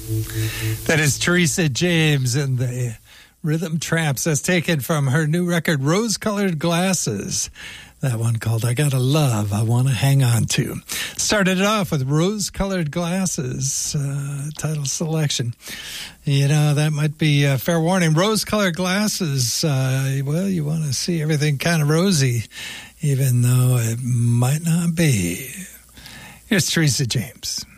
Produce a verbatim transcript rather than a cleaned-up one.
That is Teresa James and the Rhythm Traps. That's taken from her new record, Rose-Colored Glasses. That one called I Gotta Love, I Wanna Hang On To. Started it off with Rose-Colored Glasses, uh, title selection. You know, that might be a fair warning. Rose-colored glasses, uh, well, you want to see everything kind of rosy, even though it might not be. Here's Teresa James.